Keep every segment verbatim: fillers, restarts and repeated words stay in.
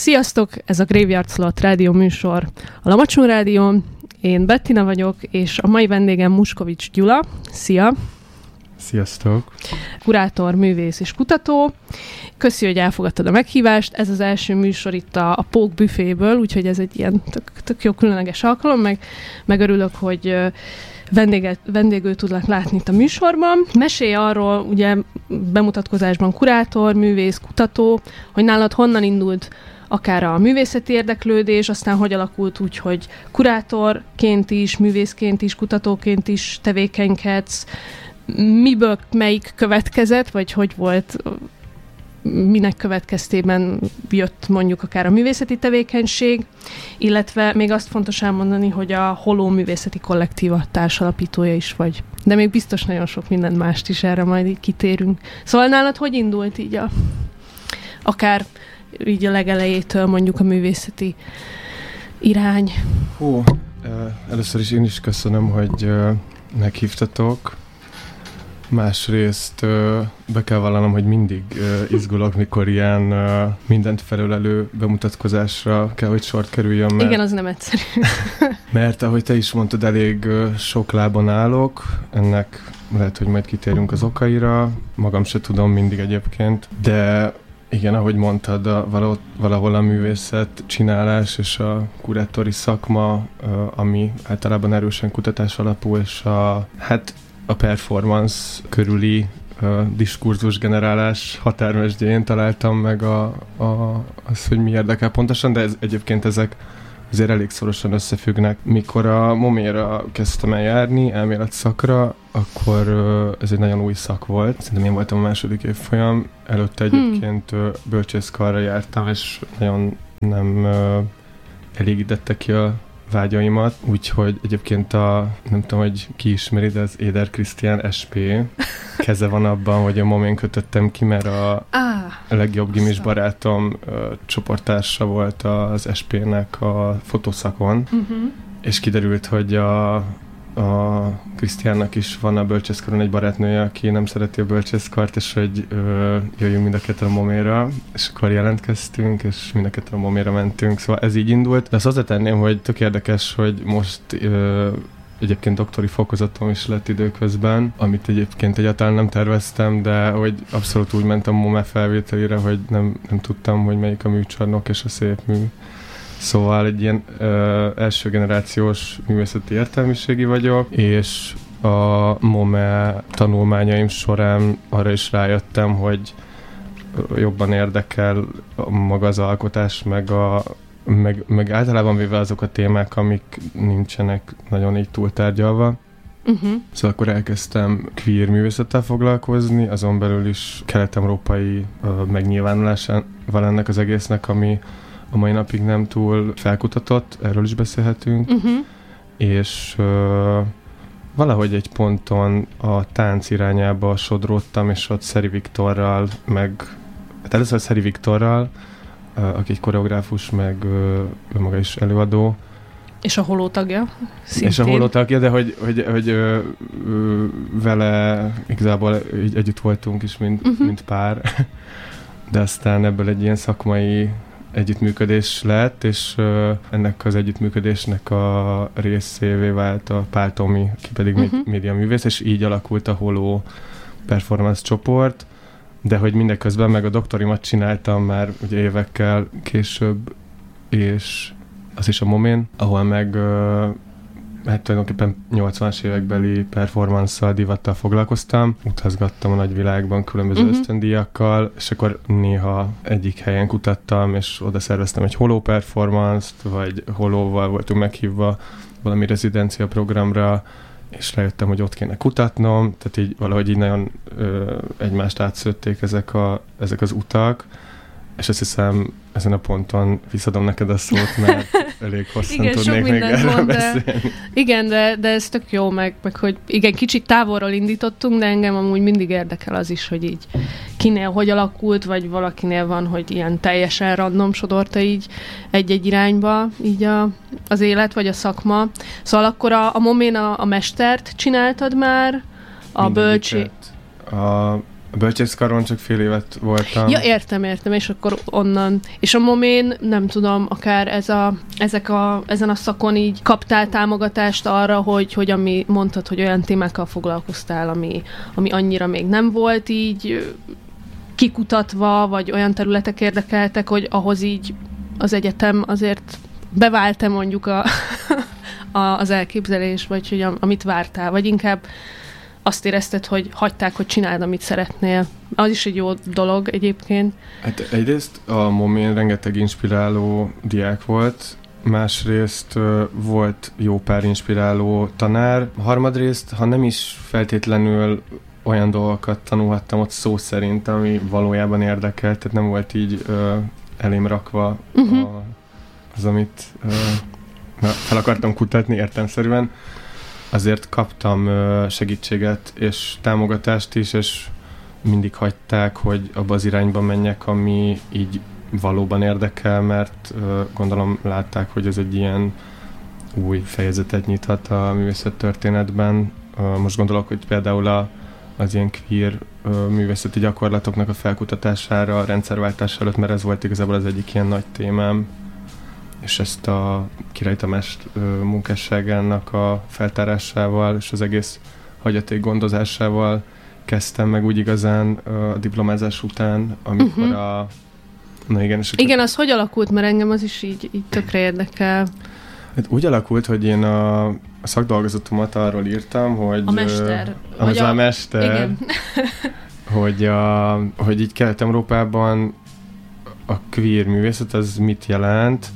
Sziasztok! Ez a Graveyard Slot rádió műsor a Lamacsón Rádión. Én Bettina vagyok, és a mai vendégem Muskovics Gyula. Szia! Sziasztok! Kurátor, művész és kutató. Köszi, hogy elfogadtad a meghívást. Ez az első műsor itt a, a Pók büféből, úgyhogy ez egy ilyen tök, tök jó különleges alkalom, meg, meg örülök, hogy vendéget, vendégül tudlak látni itt a műsorban. Mesélj arról, ugye bemutatkozásban kurátor, művész, kutató, hogy nálad honnan indult akár a művészeti érdeklődés, aztán hogy alakult úgy, hogy kurátorként is, művészként is, kutatóként is tevékenykedsz, miből melyik következett, vagy hogy volt, minek következtében jött mondjuk akár a művészeti tevékenység, illetve még azt fontos elmondani, hogy a Holó Művészeti Kollektíva társalapítója is vagy. De még biztos nagyon sok minden mást is, erre majd így kitérünk. Szóval nálad hogy indult így a, akár így a legelejétől mondjuk a művészeti irány? Hú, először is én is köszönöm, hogy meghívtatok. Másrészt be kell vallanom, hogy mindig izgulok, mikor ilyen mindent felölelő bemutatkozásra kell, hogy sort kerüljön. Mert, igen, az nem egyszerű. Mert ahogy te is mondtad, elég sok lábon állok. Ennek lehet, hogy majd kitérünk az okaira. Magam se tudom mindig egyébként. De igen, ahogy mondtad, a, valahol, valahol a művészet csinálás és a kurátori szakma, ami általában erősen kutatás alapú, és a, hát a performance körüli uh, diskurzus generálás határmesdjén találtam meg a, a, az, hogy mi érdekel pontosan, de ez, egyébként ezek azért elég szorosan összefüggnek. Mikor a Moméra kezdtem el járni, elmélet szakra, akkor uh, ez egy nagyon új szak volt. Szerintem én voltam a második évfolyam. Előtte egyébként hmm. uh, bölcsészkarra jártam, és nagyon nem uh, elégítette ki a vágyaimat, úgyhogy egyébként a, nem tudom, hogy ki ismeri, de az Éder Krisztián es pé keze van abban, hogy a Momén kötöttem ki, mert a, ah, a legjobb gimis barátom uh, csoporttársa volt az es pének a fotószakon, uh-huh. és kiderült, hogy a, a Krisztiánnak is van a bölcsészkaron egy barátnője, aki nem szereti a bölcsészkart, és hogy ö, jöjjünk mind a ketten a Moméra, és akkor jelentkeztünk, és mind a ketten a Moméra mentünk, szóval ez így indult. De azt hozzátenném, hogy tök érdekes, hogy most ö, egyébként doktori fokozatom is lett időközben, amit egyébként egyáltalán nem terveztem, de hogy abszolút úgy mentem a Momé felvételére, hogy nem, nem tudtam, hogy melyik a műcsarnok és a szép mű. Szóval egy ilyen ö, első generációs művészeti értelmiségi vagyok, és a Momé tanulmányaim során arra is rájöttem, hogy jobban érdekel maga az alkotás, meg, a, meg, meg általában véve azok a témák, amik nincsenek nagyon így túltárgyalva. Uh-huh. Szóval akkor elkezdtem queer művészettel foglalkozni, azon belül is kelet-európai ö, megnyilvánulásával ennek az egésznek, ami a mai napig nem túl felkutatott, erről is beszélhetünk, uh-huh. és uh, valahogy egy ponton a tánc irányába sodródtam, és ott Szeri Viktorral, meg hát először Szeri Viktorral, uh, aki egy koreográfus, meg uh, maga is előadó. És a Holó tagja, szintén. És a Holó tagja, de hogy, hogy, hogy uh, uh, vele igazából így együtt voltunk is, mint, uh-huh. mint pár, de aztán ebből egy ilyen szakmai együttműködés lett, és uh, ennek az együttműködésnek a részévé vált a Pál Tomi, ki pedig uh-huh. médiaművész, és így alakult a Holó performance csoport, de hogy mindeközben meg a doktorimat csináltam már ugye évekkel később, és az is a Momén, ahol meg uh, hát tulajdonképpen nyolcvanas évekbeli performance-szal, divattal foglalkoztam, utazgattam a nagyvilágban különböző uh-huh. ösztöndíjakkal, és akkor néha egyik helyen kutattam, és oda szerveztem egy holó performance-t, vagy holóval voltunk meghívva valami rezidencia programra, és rájöttem, hogy ott kéne kutatnom, tehát így valahogy így nagyon ö, egymást átszőtték ezek, a, ezek az utak, és azt hiszem, ezen a ponton visszadom neked a szót, mert elég hosszan igen, tudnék még erről mond, beszélni. De, igen, de, de ez tök jó, meg, meg hogy igen, kicsit távolról indítottunk, de engem amúgy mindig érdekel az is, hogy így kinél hogy alakult, vagy valakinél van, hogy ilyen teljesen random sodorta így egy-egy irányba így a, az élet, vagy a szakma. Szóval akkor a, a Momén a, a mestert csináltad már, a bölcsi... A A bölcsészkaron csak fél évet voltam. Ja, értem, értem, és akkor onnan. És a momén, nem tudom, akár ez a, ezek a, ezen a szakon így kaptál támogatást arra, hogy, hogy ami mondtad, hogy olyan témákkal foglalkoztál, ami, ami annyira még nem volt így kikutatva, vagy olyan területek érdekeltek, hogy ahhoz így az egyetem azért bevált-e mondjuk a, a, az elképzelés, vagy hogy amit vártál, vagy inkább azt érezted, hogy hagyták, hogy csináld, amit szeretnél. Az is egy jó dolog egyébként. Hát egyrészt a momén rengeteg inspiráló diák volt, másrészt uh, volt jó pár inspiráló tanár, harmadrészt, ha nem is feltétlenül olyan dolgokat tanulhattam ott szó szerint, ami valójában érdekelt, tehát nem volt így uh, elém rakva uh-huh. a, az, amit uh, na, fel akartam kutatni értelemszerűen. Azért kaptam uh, segítséget és támogatást is, és mindig hagyták, hogy abba az irányba menjek, ami így valóban érdekel, mert uh, gondolom látták, hogy ez egy ilyen új fejezetet nyithat a művészettörténetben. Uh, most gondolok, hogy például a, az ilyen queer uh, művészeti gyakorlatoknak a felkutatására, a rendszerváltás előtt, mert ez volt igazából az egyik ilyen nagy témám, és ezt a Király Tamás uh, munkásságának a feltárásával és az egész hagyaték gondozásával kezdtem meg úgy igazán uh, a diplomázás után, amikor uh-huh. a... Na igen, és igen, az hogy alakult, mert engem az is így, így tökre érdekel. Hát úgy alakult, hogy én a, a szakdolgozatomat arról írtam, hogy... A mester. Uh, az a, a mester. Igen. hogy, a, hogy így Kelet-Európában a queer művészet az mit jelent.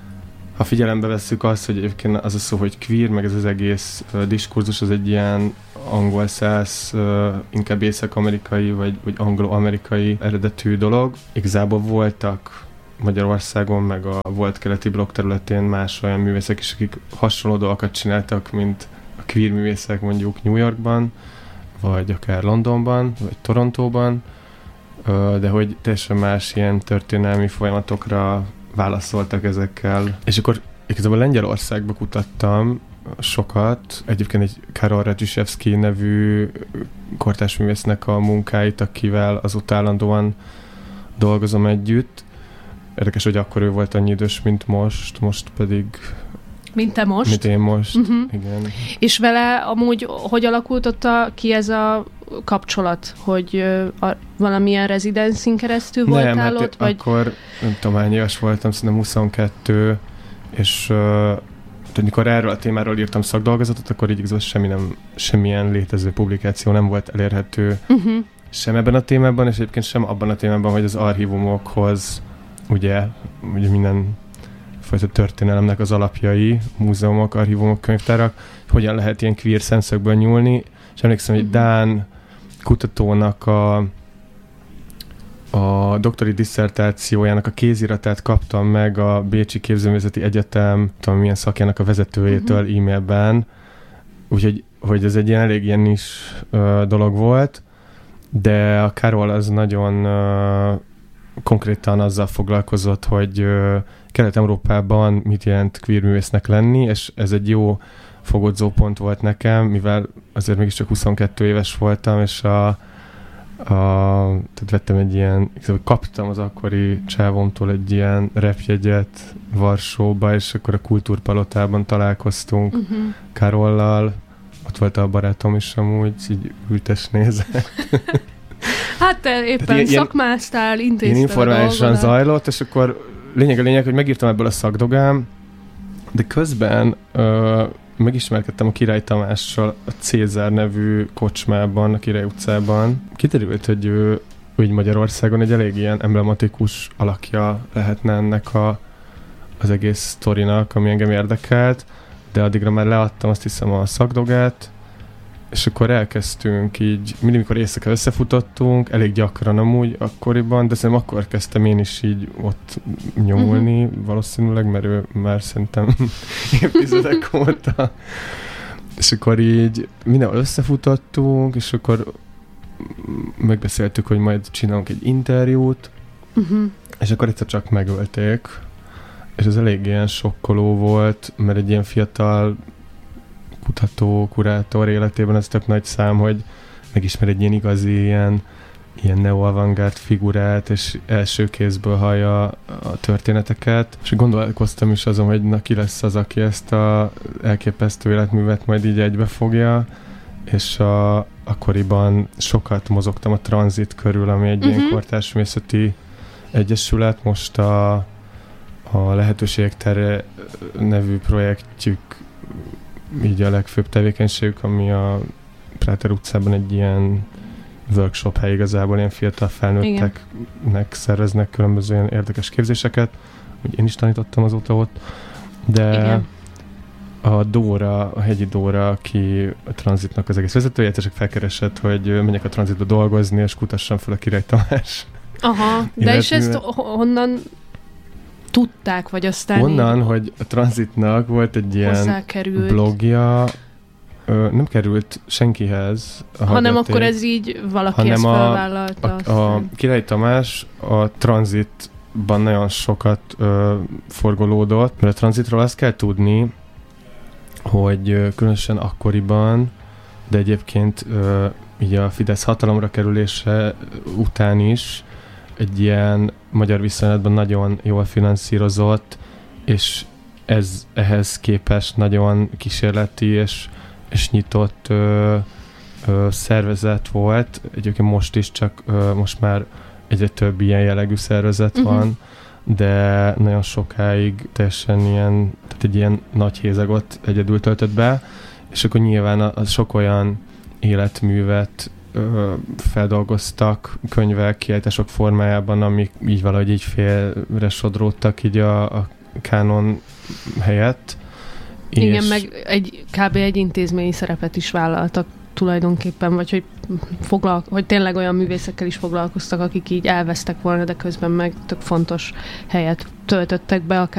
Ha figyelembe vesszük azt, hogy egyébként az a szó, hogy queer, meg ez az egész uh, diskurzus, az egy ilyen angol száz, uh, inkább észak-amerikai, vagy, vagy anglo-amerikai eredetű dolog. Igazából voltak Magyarországon, meg a volt keleti blokk területén más olyan művészek is, akik hasonló dolgokat csináltak, mint a queer művészek mondjuk New Yorkban, vagy akár Londonban, vagy Torontóban, uh, de hogy teljesen más ilyen történelmi folyamatokra válaszoltak ezekkel. És akkor igazából Lengyelországba kutattam sokat. Egyébként egy Karol Radzsiszewski nevű kortársművésznek a munkáit, akivel azóta állandóan dolgozom együtt. Érdekes, hogy akkor ő volt annyi idős, mint most, most pedig... Mint te most? Mint én most, uh-huh. igen. És vele amúgy hogy alakult ott a, ki ez a kapcsolat, hogy a, valamilyen rezidenszin keresztül nem, voltál hát ott? Vagy... akkor nem tudom, hány éves voltam, szerintem huszonkettő, és uh, tehát mikor erről a témáról írtam szakdolgozatot, akkor így igazából semmi nem, semmilyen létező publikáció nem volt elérhető uh-huh. sem ebben a témában, és egyébként sem abban a témában, hogy az archívumokhoz ugye, ugye minden fajta történelemnek az alapjai, múzeumok, archívumok, könyvtárak, hogyan lehet ilyen queer szemszögből nyúlni, és emlékszem, hogy dán kutatónak a, a doktori disszertációjának a kéziratát kaptam meg a Bécsi Képzőművészeti Egyetem, tudom milyen szakjának a vezetőjétől uh-huh. e-mailben, úgyhogy hogy ez egy ilyen elég ilyen is uh, dolog volt, de a Karol az nagyon uh, konkrétan azzal foglalkozott, hogy uh, Kelet-Európában mit jelent queer művésznek lenni, és ez egy jó fogodzópont volt nekem, mivel azért mégiscsak huszonkettő éves voltam, és a, a, tehát vettem egy ilyen, kaptam az akkori csávomtól egy ilyen repjegyet Varsóba, és akkor a Kultúrpalotában találkoztunk uh-huh. Karollal, ott volt a barátom is amúgy, így ültes nézett. Hát te éppen ilyen, szakmáztál, intézted ilyen informálisan zajlott, és akkor lényeg a lényeg, hogy megírtam ebből a szakdogám, de közben ö, megismerkedtem a Király Tamással a Cézár nevű kocsmában, a Király utcában. Kiderült, hogy ő úgy Magyarországon egy elég ilyen emblematikus alakja lehetne ennek a, az egész sztorinak, ami engem érdekelt, de addigra már leadtam azt hiszem a szakdogát, és akkor elkezdtünk így, mindig, mikor éjszaka összefutottunk, elég gyakran amúgy akkoriban, de szerintem akkor kezdtem én is így ott nyomulni, uh-huh. valószínűleg, mert ő már szerintem évtizedek óta. És akkor így mindenhol összefutottunk, és akkor megbeszéltük, hogy majd csinálunk egy interjút, uh-huh. és akkor egyszer csak megölték, és ez elég ilyen sokkoló volt, mert egy ilyen fiatal kutató, kurátor életében ez tök nagy szám, hogy megismer egy ilyen igazi ilyen ilyen neo-avantgárd figurát, és első kézből hallja a történeteket, és gondolkoztam is azon, hogy na ki lesz az, aki ezt a elképesztő életművet majd így egybefogja, és a, akkoriban sokat mozogtam a Tranzit körül, ami egy uh-huh. ilyen kortársművészeti egyesület, most a, a Lehetőségek tere nevű projektjük így a legfőbb tevékenységük, ami a Práter utcában egy ilyen workshop hely igazából, ilyen fiatal felnőtteknek Igen. szerveznek különböző ilyen érdekes képzéseket. Úgy én is tanítottam azóta ott, de Igen. a Dóra, a hegyi Dóra, aki a Tranzitnak az egész vezetője, csak felkeresett, hogy menjek a Tranzitba dolgozni, és kutassam fel a Király Tamás. Aha, de és ezt honnan tudták, vagy aztán Onnan, így... hogy a Tranzitnak volt egy ilyen blogja, Ö, nem került senkihez. A hanem hallgaték, akkor ez így valaki ezt felvállalta. A, a, a Király Tamás a Tranzitban nagyon sokat ö, forgolódott, mert a Tranzitról azt kell tudni, hogy ö, különösen akkoriban, de egyébként ö, így a Fidesz hatalomra kerülése után is egy ilyen magyar viszonylatban nagyon jól finanszírozott, és ez ehhez képest nagyon kísérleti és és nyitott ö, ö, szervezet volt. Egyébként most is csak, ö, most már egyre több ilyen jellegű szervezet uh-huh. van, de nagyon sokáig teljesen ilyen, tehát egy ilyen nagy hézagot egyedül töltött be, és akkor nyilván a, a sok olyan életművet ö, feldolgoztak könyvek, kiállítások formájában, amik így valahogy így félre sodródtak így a, a kánon helyett. Igen, és meg egy, kb. Egy intézményi szerepet is vállaltak tulajdonképpen, vagy hogy, foglal, hogy tényleg olyan művészekkel is foglalkoztak, akik így elvesztek volna, de közben meg tök fontos helyet töltöttek be, akár